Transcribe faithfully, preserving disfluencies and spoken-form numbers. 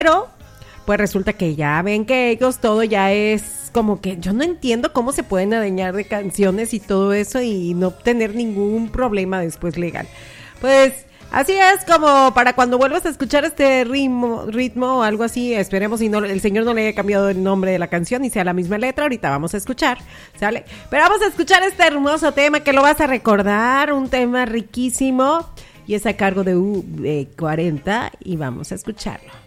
Pero pues resulta que ya ven que ellos todo ya es como que yo no entiendo cómo se pueden adueñar de canciones y todo eso y no tener ningún problema después legal. Pues así es como para cuando vuelvas a escuchar este ritmo, ritmo o algo así, esperemos y no, el señor no le haya cambiado el nombre de la canción y sea la misma letra, ahorita vamos a escuchar, ¿sale? Pero vamos a escuchar este hermoso tema que lo vas a recordar, un tema riquísimo y es a cargo de U cuarenta y vamos a escucharlo.